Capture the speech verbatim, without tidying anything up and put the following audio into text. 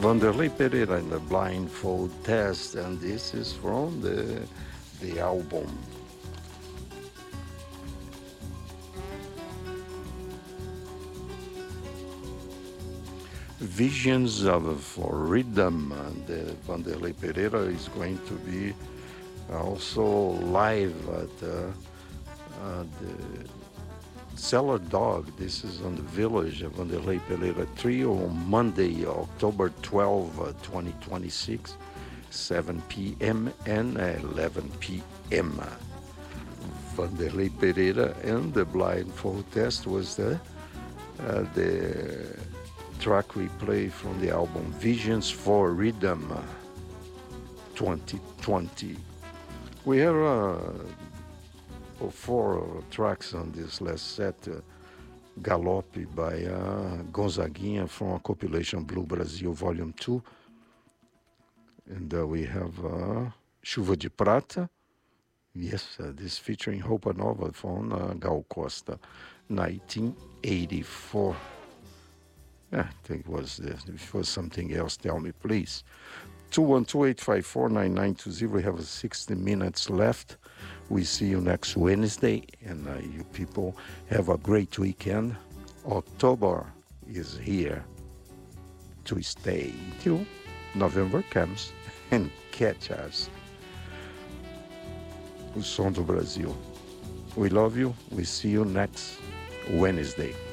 Vanderlei Pereira in the blindfold test, and this is from the the album. Visions of for Rhythm, and uh, Vanderlei Pereira is going to be also live at uh, uh, the Cellar Dog. This is on the Village of Vanderlei Pereira Trio on Monday, October twelfth, uh, twenty twenty-six, seven p.m. and eleven p.m. Vanderlei Pereira and the blindfold test was the uh, the track we play from the album Visions for Rhythm uh, twenty twenty. We have uh, four tracks on this last set. Uh, Galope by uh, Gonzaguinha from a compilation Blue Brasil Volume two. And uh, we have uh, Chuva de Prata. Yes, uh, this featuring Roupa Nova from uh, Gal Costa, nineteen eighty-four. I think it was this. If it was something else, tell me, please. two one two, eight five four, nine nine two zero. We have sixty minutes left. We see you next Wednesday, and uh, you people have a great weekend. October is here to stay till November comes and catch us. O Som do Brasil. We love you. We see you next Wednesday.